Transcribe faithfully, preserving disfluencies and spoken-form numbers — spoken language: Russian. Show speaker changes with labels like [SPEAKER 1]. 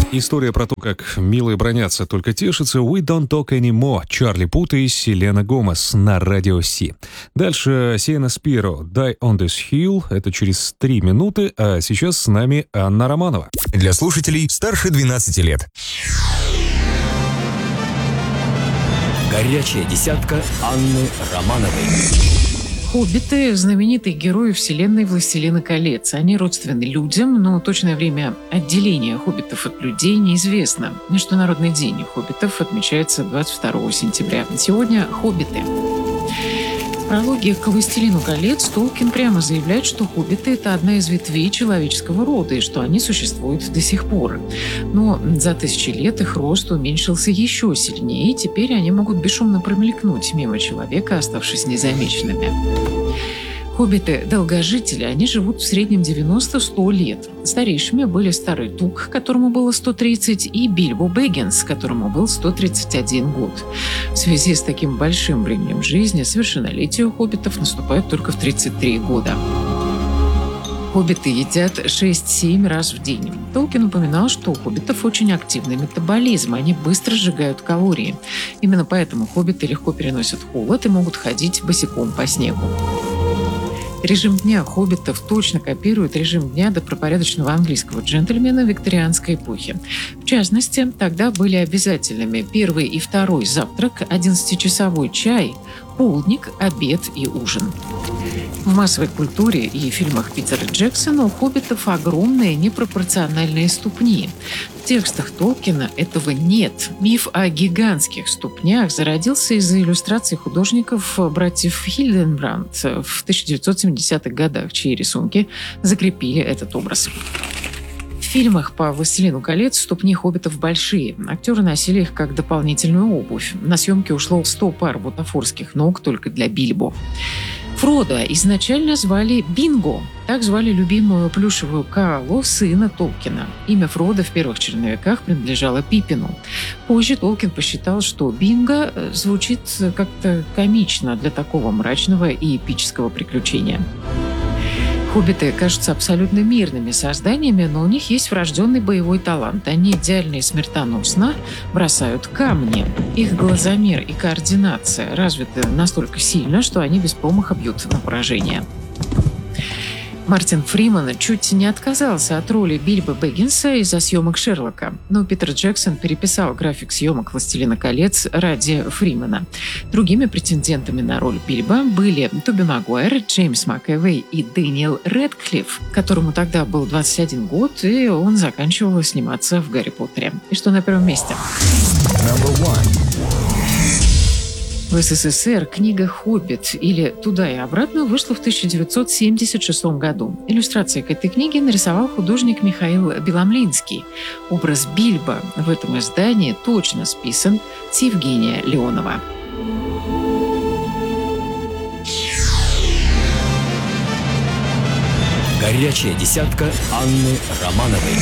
[SPEAKER 1] История про то, как милые бронятся, только тешатся. We Don't Talk Anymore. Чарли Пут и Селена Гомес на Радио Си. Дальше Сиена Спиро. Die on this Hill. Это через три минуты. А сейчас с нами Анна Романова.
[SPEAKER 2] Для слушателей старше двенадцати лет.
[SPEAKER 3] Горячая десятка Анны Романовой.
[SPEAKER 4] Хоббиты – знаменитые герои вселенной «Властелина колец». Они родственны людям, но точное время отделения хоббитов от людей неизвестно. Международный день хоббитов отмечается двадцать второго сентября. Сегодня хоббиты. В прологе к «Властелину колец» Толкин прямо заявляет, что хоббиты – это одна из ветвей человеческого рода и что они существуют до сих пор. Но за тысячи лет их рост уменьшился еще сильнее, и теперь они могут бесшумно промелькнуть мимо человека, оставшись незамеченными. Хоббиты – долгожители, они живут в среднем девяносто-сто лет. Старейшими были Старый Тук, которому было сто тридцать, и Бильбо Бэггинс, которому был сто тридцать один год. В связи с таким большим временем жизни совершеннолетие у хоббитов наступает только в тридцать три года. Хоббиты едят шесть-семь раз в день. Толкин упоминал, что у хоббитов очень активный метаболизм, они быстро сжигают калории. Именно поэтому хоббиты легко переносят холод и могут ходить босиком по снегу. Режим дня хоббитов точно копирует режим дня добропорядочного английского джентльмена викторианской эпохи. В частности, тогда были обязательными первый и второй завтрак, одиннадцатичасовой чай, полдник, обед и ужин. В массовой культуре и фильмах Питера Джексона у хоббитов огромные непропорциональные ступни. В текстах Толкина этого нет. Миф о гигантских ступнях зародился из-за иллюстраций художников братьев Хильденбранд в тысяча девятьсот семидесятых годах, чьи рисунки закрепили этот образ. В фильмах по «Властелину колец» ступни хоббитов большие. Актеры носили их как дополнительную обувь. На съемки ушло сто пар бутафорских ног только для Бильбо. Фродо изначально звали Бинго. Так звали любимую плюшевую коалу сына Толкина. Имя Фродо в первых черновиках принадлежало Пиппину. Позже Толкин посчитал, что Бинго звучит как-то комично для такого мрачного и эпического приключения. Хоббиты кажутся абсолютно мирными созданиями, но у них есть врожденный боевой талант. Они идеально и смертоносно бросают камни. Их глазомер и координация развиты настолько сильно, что они без промаха бьют на поражение. Мартин Фриман чуть не отказался от роли Бильбо Бэггинса из-за съемок Шерлока, но Питер Джексон переписал график съемок «Властелина колец» ради Фримана. Другими претендентами на роль Бильбо были Тоби Магуайр, Джеймс МакЭвой и Дэниел Рэдклифф, которому тогда был двадцать один год, и он заканчивал сниматься в «Гарри Поттере». И что на первом месте? В СССР книга «Хоббит» или «Туда и обратно» вышла в тысяча девятьсот семьдесят шестом году. Иллюстрации к этой книге нарисовал художник Михаил Беломлинский. Образ Бильбо в этом издании точно списан с Евгения Леонова.
[SPEAKER 3] Горячая десятка Анны Романовой.